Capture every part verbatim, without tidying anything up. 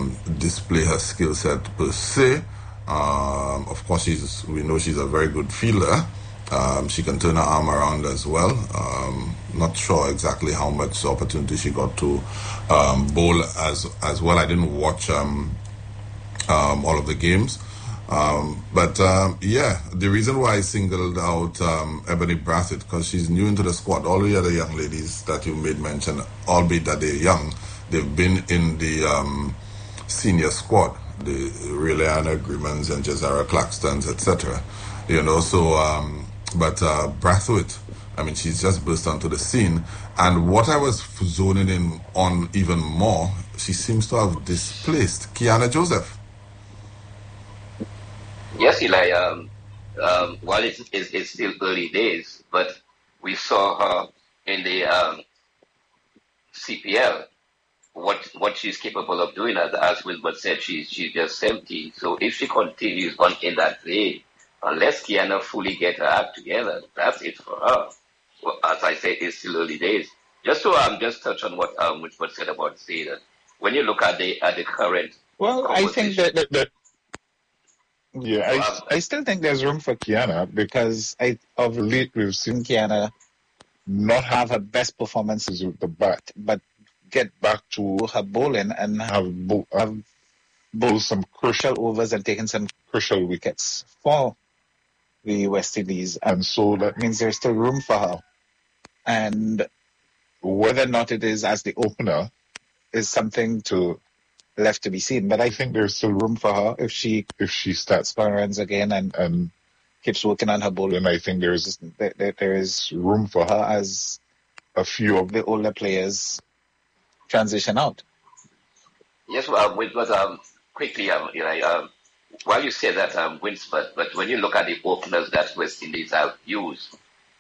um, display her skill set per se. Um, of course, she's we know she's a very good fielder. Um, she can turn her arm around as well. Um, not sure exactly how much opportunity she got to um, bowl as as well. I didn't watch um, um, all of the games. Um, but um, yeah, the reason why I singled out um, Ebony Brathwaite, because she's new into the squad. All the other young ladies that you made mention, albeit that they're young, they've been in the um, senior squad, the Reliana Agreements and Jazara Claxtons, et cetera. You know, so um, but uh, Brathwaite, I mean, she's just burst onto the scene, and what I was zoning in on even more, she seems to have displaced Kiana Joseph. Yes, Eli. Um, um, while it's, it's, it's still early days, but we saw her in the um, C P L. What what she's capable of doing, as as Wilbert said, she's she's just seventeen. So if she continues on in that vein, unless Kiana fully get her act together, that's it for her. Well, as I said, it's still early days. Just to um just touch on what um Wilbert said about Zayden. When you look at the at the current, well, I think that, that, that Yeah, I, I still think there's room for Kiana because I, of late we've seen Kiana not have her best performances with the bat, but get back to her bowling and have, bo- have bowled some crucial overs and taken some crucial wickets for the West Indies. And so that means there's still room for her. And whether or not it is as the opener is something to left to be seen, but I think there's still room for her if she if she starts scoring runs again and, and keeps working on her bowling. I think there is there, there is room for her as a few of the older players transition out. Yes, well, it was um quickly um you know um while you say that um Winsford, but when you look at the openers that West Indies have used,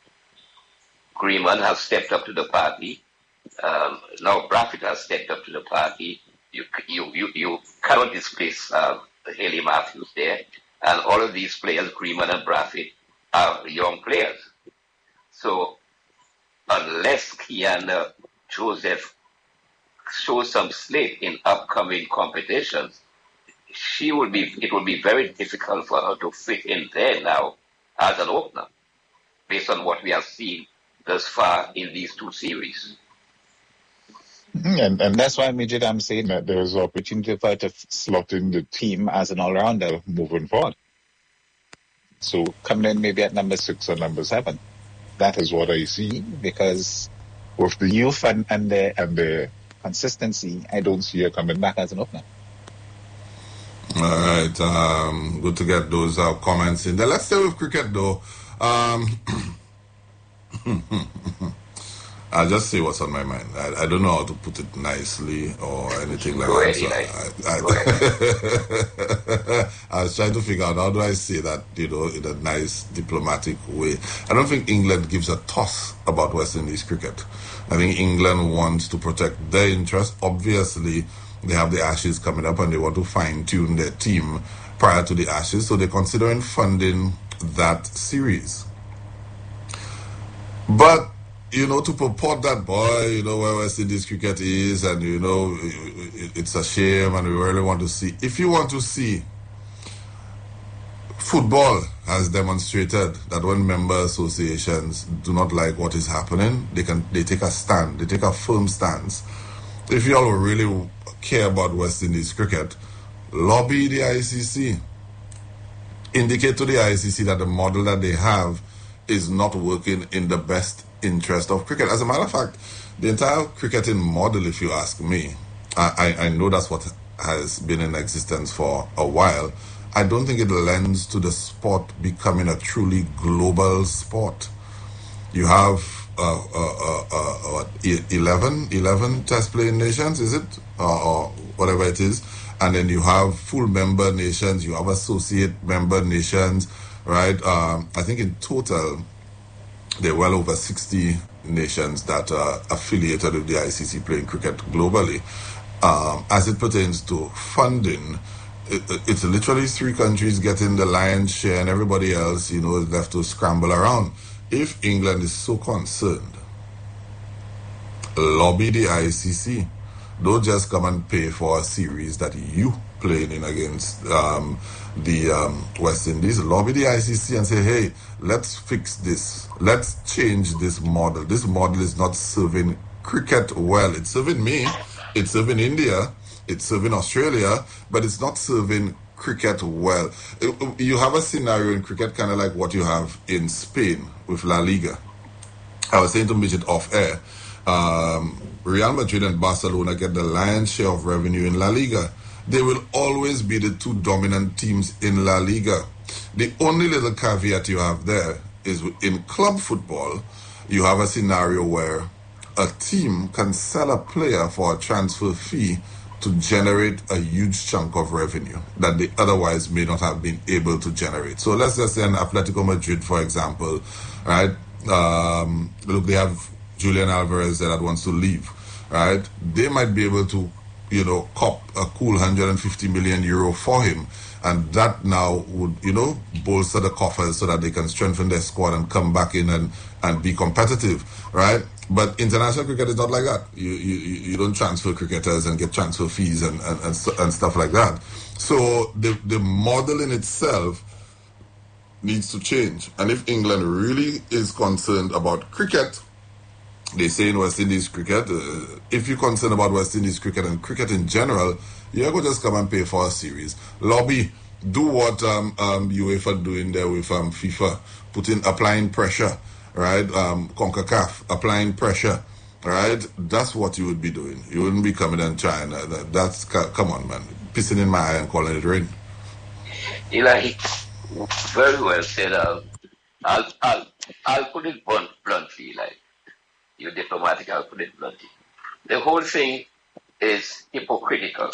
Freeman has stepped up to the party. Um, now Brathwaite has stepped up to the party. You you you, you cannot displace uh, Haley Matthews there, and all of these players, Freeman and Brathwaite, are young players. So unless Kiana Joseph shows some slate in upcoming competitions, she will be. It will be very difficult for her to fit in there now as an opener, based on what we have seen thus far in these two series. And, and that's why, Mijit, I'm saying that there's an opportunity for her to slot in the team as an all-rounder moving forward. So coming in maybe at number six or number seven. That is what I see, because with the youth and, and, the, and the consistency, I don't see her coming back as an opener. All right. Um, good to get those uh, comments in there. Let's stay with cricket, though. Um, I'll just say what's on my mind. I, I don't know how to put it nicely or anything like Go that. ahead, So I, I, I was trying to figure out how do I say that, you know, in a nice diplomatic way. I don't think England gives a toss about West Indies cricket. I think England wants to protect their interest. Obviously, they have the Ashes coming up and they want to fine-tune their team prior to the Ashes. So they're considering funding that series. But you know, to purport that, boy, you know, where West Indies cricket is, and, you know, it, it's a shame, and we really want to see. If you want to see, football has demonstrated that when member associations do not like what is happening, they can they take a stand, they take a firm stance. If you all really care about West Indies cricket, lobby the I C C. Indicate to the I C C that the model that they have is not working in the best interest of cricket. As a matter of fact, the entire cricketing model, if you ask me, I, I, I know that's what has been in existence for a while. I don't think it lends to the sport becoming a truly global sport. You have uh, uh, uh, uh, what, eleven, eleven test playing nations, is it? Uh, or whatever it is. And then you have full member nations, you have associate member nations, right? Um, I think in total, there are well over sixty nations that are affiliated with the I C C playing cricket globally. Um, as it pertains to funding, it, it's literally three countries getting the lion's share and everybody else, you know, is left to scramble around. If England is so concerned, lobby the I C C. Don't just come and pay for a series that you playing in against um, the um, West Indies. Lobby the I C C and say, hey, let's fix this. Let's change this model. This model is not serving cricket well. It's serving me. It's serving India. It's serving Australia. But it's not serving cricket well. You have a scenario in cricket kind of like what you have in Spain with La Liga. I was saying to Midget off air, um, Real Madrid and Barcelona get the lion's share of revenue in La Liga. They will always be the two dominant teams in La Liga. The only little caveat you have there is in club football, you have a scenario where a team can sell a player for a transfer fee to generate a huge chunk of revenue that they otherwise may not have been able to generate. So let's just say an Atletico Madrid, for example, right? Um, look, they have Julian Alvarez there that wants to leave, right? They might be able to, you know, cop a cool one hundred fifty million euro for him. And that now would, you know, bolster the coffers so that they can strengthen their squad and come back in and, and be competitive, right? But international cricket is not like that. You you, you don't transfer cricketers and get transfer fees and, and, and, and stuff like that. So the, the model in itself needs to change. And if England really is concerned about cricket, they say in West Indies cricket, uh, if you're concerned about West Indies cricket and cricket in general, you're going to just come and pay for a series. Lobby, do what um, um, UEFA doing there with um, FIFA, putting, applying pressure, right? Um, CONCACAF, applying pressure, right? That's what you would be doing. You wouldn't be coming and trying. Uh, that, that's, come on, man. Pissing in my eye and calling it rain. Eli, very well said. Uh, I'll, I'll, I'll put it blunt, bluntly, like, you're diplomatic, I'll put it bluntly. The whole thing is hypocritical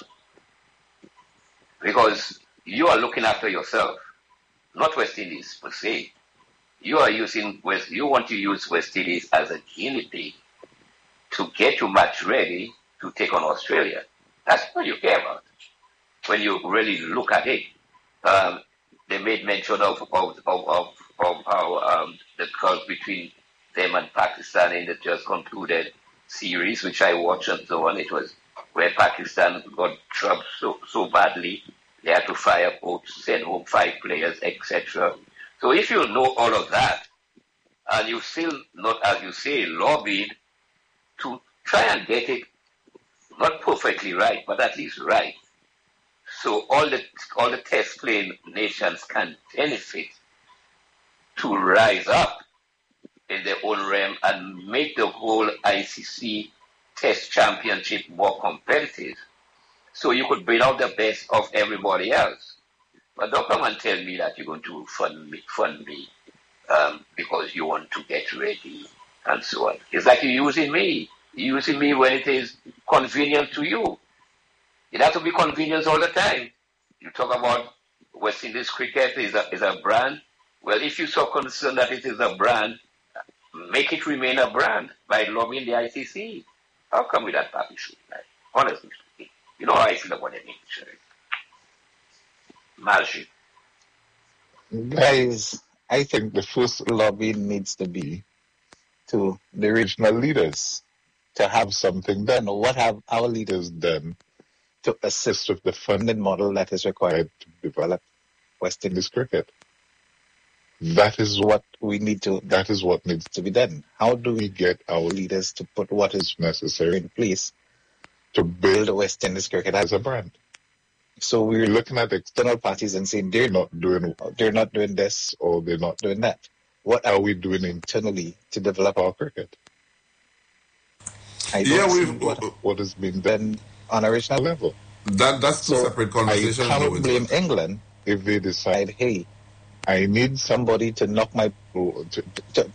because you are looking after yourself, not West Indies per se. You are using West, you want to use West Indies as a guinea pig to get your match ready to take on Australia. That's what you care about. When you really look at it, um, they made mention of of of of, of how um, the curve between them and Pakistan in the just concluded series, which I watched and so on. It was where Pakistan got drubbed so so badly they had to fire both, send home five players, et cetera. So if you know all of that, and you still not, as you say, lobbied to try and get it not perfectly right, but at least right, so all the all the test playing nations can benefit to rise up in their own realm and make the whole I C C Test Championship more competitive. So you could bring out the best of everybody else. But don't come and tell me that you're going to fund me, fund me um, because you want to get ready and so on. It's like you're using me. You're using me when it is convenient to you. It has to be convenient all the time. You talk about West Indies cricket is a, is a brand. Well, if you're so concerned that it is a brand, make it remain a brand by lobbying the I C C. How come with that partnership? Like, honestly speaking, you know how I feel about the English. Magic. Guys, I think the first lobby needs to be to the regional leaders to have something done. What have our leaders done to assist with the funding model that is required to develop West Indies cricket? That is what we need to, that is what needs to be done. How do we get our leaders to put what is necessary in place to build West Indies cricket as a brand? So we're looking at external parties and saying they're not doing, they're not doing this or they're not doing that. What are we doing internally to develop our cricket? I don't yeah, see we've, what, what is being done on a regional level. That that's two so separate conversations. I cannot blame England if they decide, hey, I need somebody to knock my... To, to, to.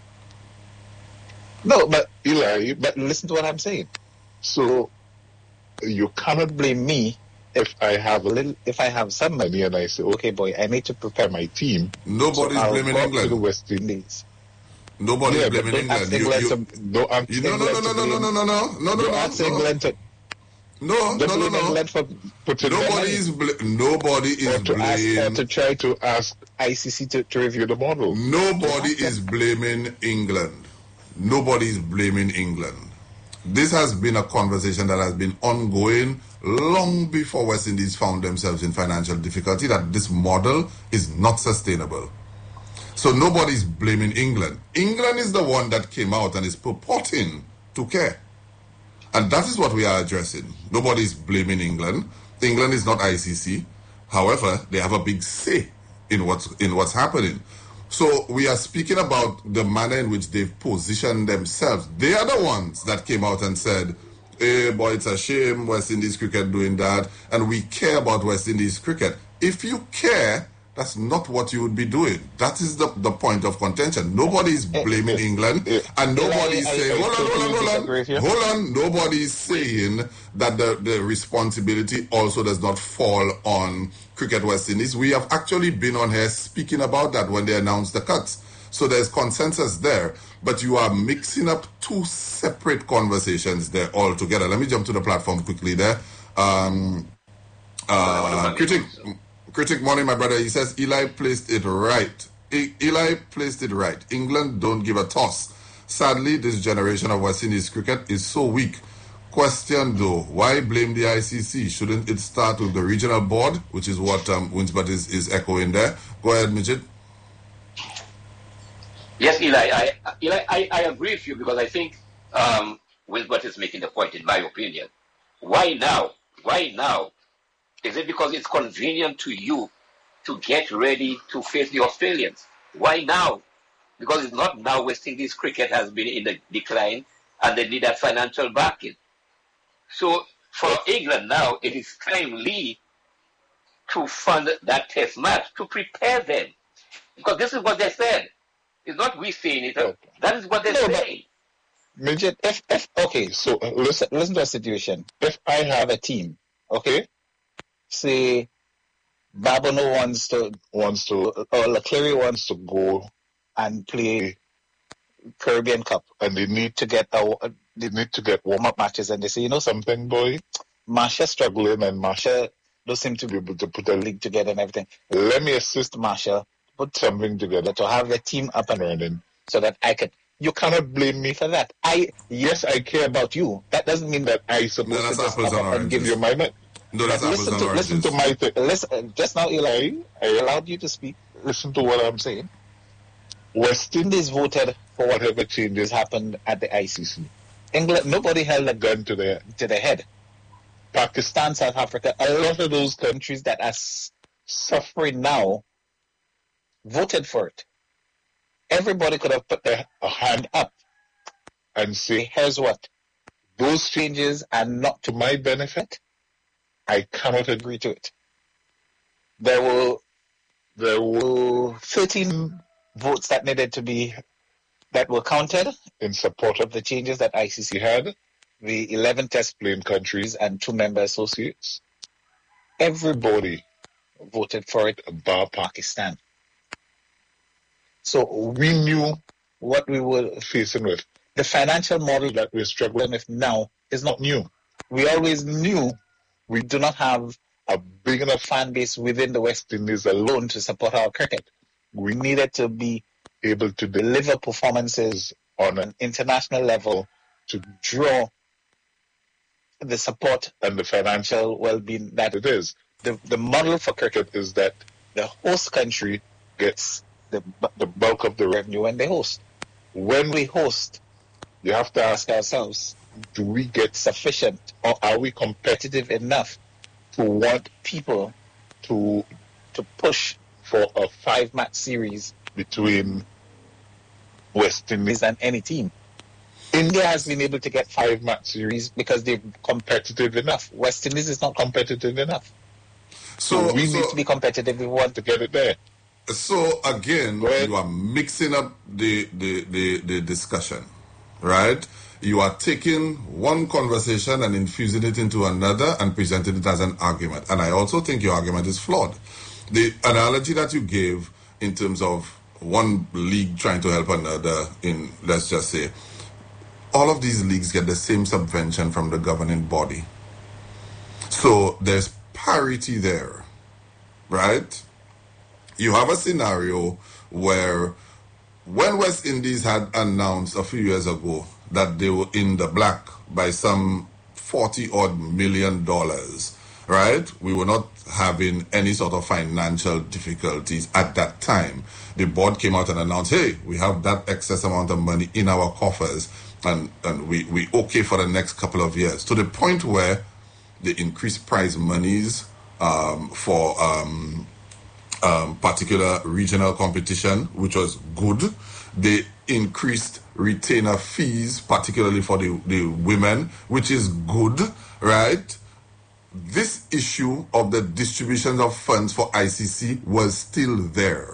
No, but Eli, but listen to what I'm saying. So you cannot blame me if I have a little, if I have some money and I say, okay, boy, I need to prepare my team. Nobody's so blaming go England. To the West Indies. Nobody's yeah, blaming don't England. Ask You, England you, to, don't ask you, no, no, England no, no, no, no, no, no, no, no, no, don't no, ask no. England to. No, no, no, no. England for putting nobody is bl- nobody is or to blaming. Ask, or to try to ask I C C to, to review the model. Nobody is blaming England. Nobody is blaming England. This has been a conversation that has been ongoing long before West Indies found themselves in financial difficulty, that this model is not sustainable. So nobody's blaming England. England is the one that came out and is purporting to care. And that is what we are addressing. Nobody's blaming England. England is not I C C. However, they have a big say in what's, in what's happening. So we are speaking about the manner in which they've positioned themselves. They are the ones that came out and said, hey, boy, it's a shame West Indies cricket doing that, and we care about West Indies cricket. If you care, that's not what you would be doing. That is the, the point of contention. Nobody is blaming uh, England, uh, and nobody is saying, hold on, hold on, hold on, hold on. Nobody is saying that the, the responsibility also does not fall on Cricket West Indies. We have actually been on here speaking about that when they announced the cuts. So there's consensus there, but you are mixing up two separate conversations there altogether. Let me jump to the platform quickly there. Um, uh, critic, critic morning, my brother. He says Eli placed it right. E- Eli placed it right. England don't give a toss. Sadly, this generation of West Indies cricket is so weak. Question though, why blame the I C C? Shouldn't it start with the regional board, which is what um, Winsbert is, is echoing there? Go ahead, Midget. Yes, Eli, I, Eli, I, I agree with you because I think um, Winsbert is making the point, in my opinion. Why now? Why now? Is it because it's convenient to you to get ready to face the Australians? Why now? Because it's not now. West Indies cricket has been in the decline and they need that financial backing. So for England now, it is timely to fund that test match, to prepare them. Because this is what they said. It's not we saying it. Okay. That is what they're no, saying. Midget, if, if, okay, so uh, listen, listen to a situation. If I have a team, okay, say Babono wants to, wants to, or Leclerc wants to go and play Caribbean Cup, and they need to get a, they need to get warm-up matches, and they say, you know something, boy, Marsha's struggling, and Marsha don't seem to be able to put a league together and everything. Let me assist Marsha, put something together to have the team up and running so that I could. You cannot blame me for that. I yes, I care about you. That doesn't mean that I supposed no, to just up and, and give you my money. No, that's listen to oranges. listen to my th- listen. Just now, Eli, I allowed you to speak. Listen to what I'm saying. West Indies voted for whatever changes happened at the I C C. England, nobody held a gun to their to their head. Pakistan, South Africa, a lot of those countries that are s- suffering now voted for it. Everybody could have put their a hand up and say, here's what, those changes are not to my benefit. I cannot agree to it. There were there were thirteen votes that needed to be that were counted in support of the changes that I C C had, the eleven test playing countries and two member associates. Everybody voted for it bar Pakistan. So we knew what we were facing with. The financial model that we're struggling with now is not new. We always knew we do not have a big enough fan base within the West Indies alone to support our cricket. We needed to be able to deliver performances on an international level to draw the support and the financial well-being that it is. The, the model for cricket is that the host country gets the, the bulk of the revenue when they host. When we host, you have to ask ourselves, do we get sufficient or are we competitive enough to want people to to push for a five-match series between West Indies and any team? India has been able to get five-match series because they're competitive enough. West Indies is not competitive enough. So, so we so, need to be competitive if we want to get it there. So again, you are mixing up the, the, the, the discussion, right? You are taking one conversation and infusing it into another and presenting it as an argument. And I also think your argument is flawed. The analogy that you gave in terms of one league trying to help another in, let's just say, all of these leagues get the same subvention from the governing body. So there's parity there, right? You have a scenario where when West Indies had announced a few years ago that they were in the black by some forty odd million dollars, right? We were not having any sort of financial difficulties at that time. The board came out and announced, hey, we have that excess amount of money in our coffers, and, and we, we okay for the next couple of years, to the point where they increased prize monies um, for um, um, particular regional competition, which was good. They increased retainer fees, particularly for the, the women, which is good, right? This issue of the distribution of funds for I C C was still there,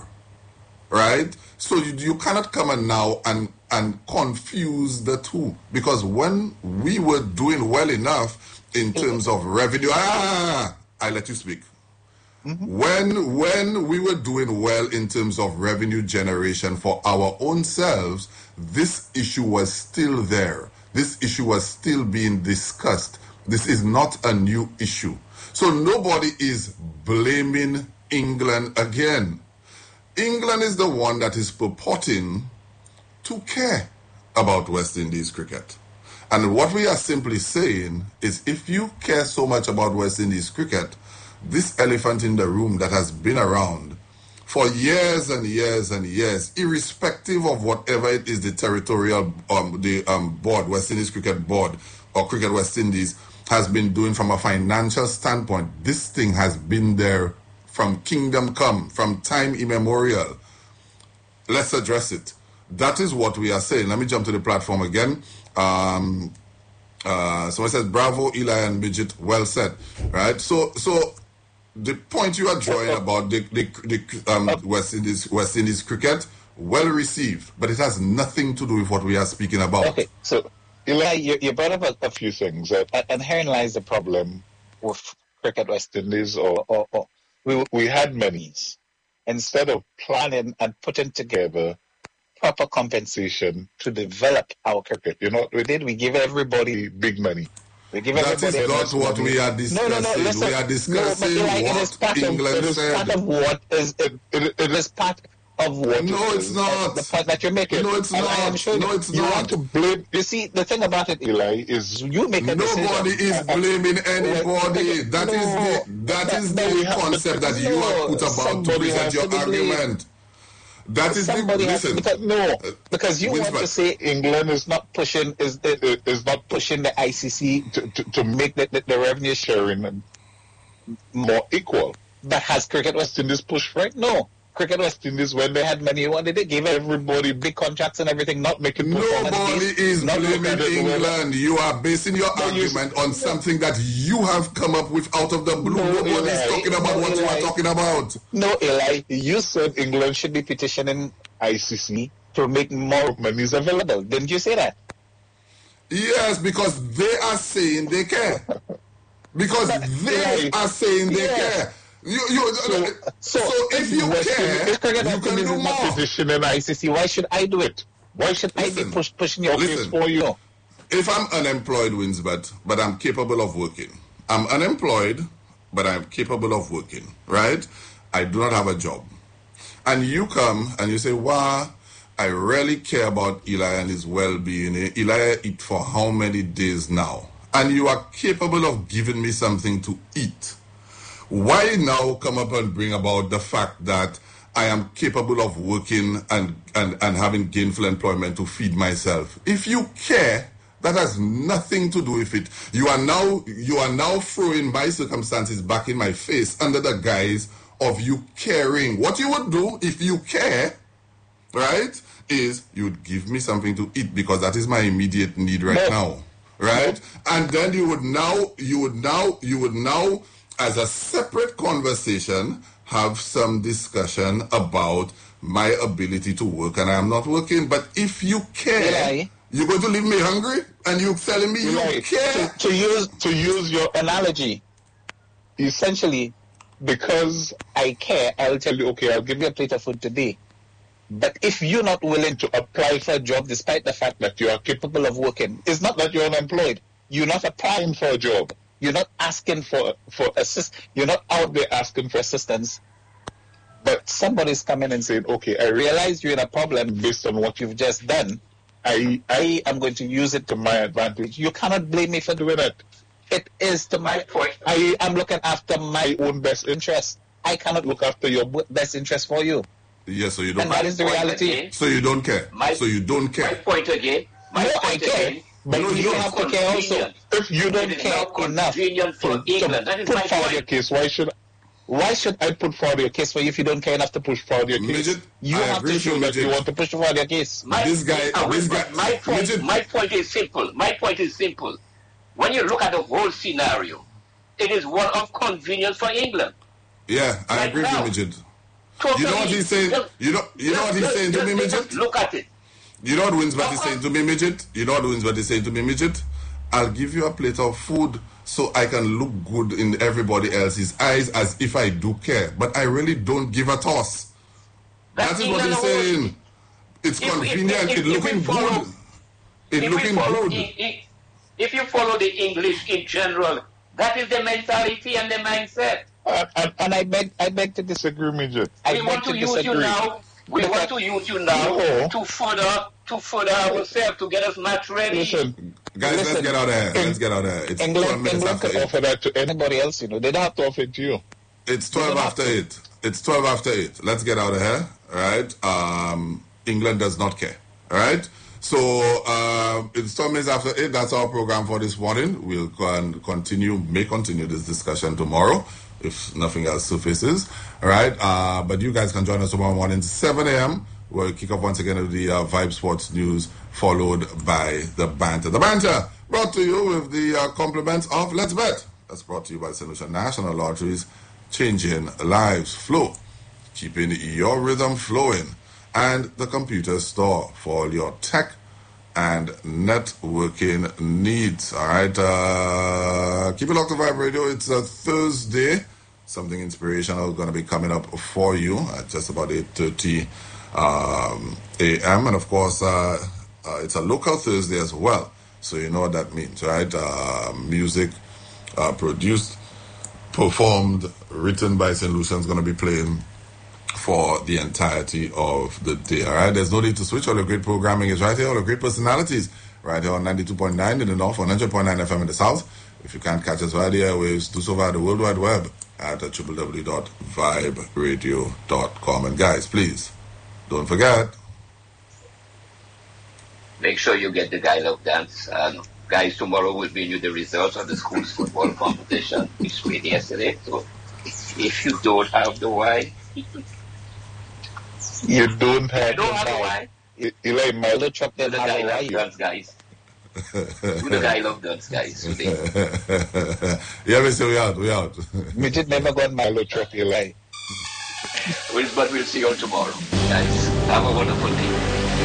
right? So you, you cannot come and now and, and confuse the two, because when we were doing well enough in terms of revenue, ah, I let you speak. Mm-hmm. When when we were doing well in terms of revenue generation for our own selves, this issue was still there. This issue was still being discussed. This is not a new issue. So nobody is blaming England again. England is the one that is purporting to care about West Indies cricket. And what we are simply saying is, if you care so much about West Indies cricket, this elephant in the room that has been around for years and years and years, irrespective of whatever it is the territorial, um, the um, board, West Indies Cricket Board or Cricket West Indies has been doing from a financial standpoint, this thing has been there from kingdom come, from time immemorial. Let's address it. That is what we are saying. Let me jump to the platform again. Um, uh, someone says, bravo, Eli and Midget, well said, right? So, so the point you are drawing about the, the, the um, West Indies, West Indies cricket, well received, but it has nothing to do with what we are speaking about. Okay, so Eli, you, you brought up a, a few things, uh, and herein lies the problem with Cricket West Indies, or, or, or we, we had monies. Instead of planning and putting together proper compensation to develop our cricket, you know what we did? We give everybody big money. We give that everybody is not what money. we are discussing. No, no, no, listen, we are discussing no, like, what it is part England of, it is said. Part of what is, it, it, it is part of what no, it's not. The point that you're making. No, it's and not. I am sure no, it's you not. want to blame. You see, the thing about it, Eli, is you make a Nobody decision. is blaming anybody. That no, is the that is the concept that you have put about to present your argument. That is somebody the, has listen, to, because, no, because you Winston. want to say England is not pushing is is not pushing the I C C to, to, to make the, the, the revenue sharing more equal. But has Cricket West Indies pushed for it? No. Cricket West Indies, when they had money, what did they give everybody big contracts and everything, not making nobody is blaming England. You are basing your no, argument you, on something that you have come up with out of the blue. No, Nobody is talking about no, what Eli. you are talking about. No, Eli, you said England should be petitioning I C C to make more monies available. Didn't you say that? Yes, because they are saying they care. Because but, they Eli, are saying they yes. care. You, you, so, so, so if you care, if Cricket you can do more. Position in I C C, why should I do it? Why should listen, I be push, pushing your case for you? If I'm unemployed, Winsbert, but I'm capable of working. I'm unemployed, but I'm capable of working, right? I do not have a job. And you come and you say, wow, I really care about Eli and his well-being. Eli eat for how many days now? And you are capable of giving me something to eat. Why now come up and bring about the fact that I am capable of working and, and, and having gainful employment to feed myself? If you care, that has nothing to do with it. You are now you are now throwing my circumstances back in my face under the guise of you caring. What you would do if you care, right, is you'd give me something to eat, because that is my immediate need right now, right? And then you would now you would now you would now as a separate conversation, have some discussion about my ability to work, and I am not working. But if you care, Eli, you're going to leave me hungry, and you're telling me Eli, you care. To, to use to use your analogy, essentially, because I care, I'll tell you, okay, I'll give you a plate of food today. But if you're not willing to apply for a job, despite the fact that you are capable of working, it's not that you're unemployed. You're not applying for a job. You're not asking for for assist. You're not out there asking for assistance. But somebody's coming and saying, "Okay, I realize you're in a problem based on what you've just done, I I am going to use it to my advantage. You cannot blame me for doing it. It is to my point. I am looking after my own best interest. I cannot look after your best interest for you. Yes, so you don't. And that is the reality. Again, so you don't care. My, so you don't care. My point again. My no, point I care. Again, but you, you have to care also. If you don't care enough for to, England, to put forward your case, why should why should I put forward your case for you if you don't care enough to push forward your case? Midget, you I have to show that you want to push forward your case. My, this guy, uh, this guy, my point, Midget. my point is simple. My point is simple. When you look at the whole scenario, it is one of convenience for England. Yeah, I right agree now. with Midget. Totally. You know what he's saying? Just, you know, you know what he's just, saying just, to me, Midget? Look at it. You know what Winsbert is saying to me, Midget? You know what Winsbert is saying to me, Midget? I'll give you a plate of food so I can look good in everybody else's eyes as if I do care. But I really don't give a toss. That's that is what he's saying. It's if, convenient. If, if, it's if looking follow, good. It's if looking follow, good. If, if you follow the English in general, that is the mentality and the mindset. Uh, and, and I beg, I beg to disagree, Midget. I we beg want to, to use disagree. you now. We Look want at, to use you now no. to further, to further ourselves, to get us match ready. Listen, guys, listen, let's get out of here. Let's get out of here. It's England, England could offer that to anybody else. You know, they don't have to offer it to you. It's twelve after eight. It's twelve after eight. Let's get out of here. All right. Um, England does not care. All right. So uh, it's twelve minutes after eight. That's our program for this morning. We'll con- continue, may continue this discussion tomorrow if nothing else surfaces. All right. Uh, but you guys can join us tomorrow morning, seven a.m. We'll kick off once again with the uh, Vibe Sports News, followed by the banter. The banter brought to you with the uh, compliments of Let's Bet. That's brought to you by Saint Lucia National Lotteries, changing lives, flow, keeping your rhythm flowing, and the computer store for all your tech and networking needs. All right, uh, keep it locked to Vibe Radio. It's a Thursday. Something inspirational going to be coming up for you at just about eight thirty um, a m. And of course, uh, uh, it's a local Thursday as well. So you know what that means, right? Uh, music uh, produced, performed, written by Saint Lucian's going to be playing for the entirety of the day. All right, there's no need to switch. All the great programming is right here. All the great personalities right here on ninety-two point nine in the north, one hundred point nine F M in the south. If you can't catch us via the airwaves, do so via the World Wide Web at w w w dot vibe radio dot com. And guys, please, don't forget. Make sure you get the Guy Love Dance. Um, guys, tomorrow will bring you the results of the school's football competition, which we made yesterday. So if you don't have the wine, you don't have, you don't have the wine. Eli Milo Chuck the Guy Love Dance, guys. Do the Guy Love Dance, guys. Today. Yeah, we say we out, we out. We did never got Milo Chuck, Eli. But we'll see you all tomorrow, guys. Have a wonderful day.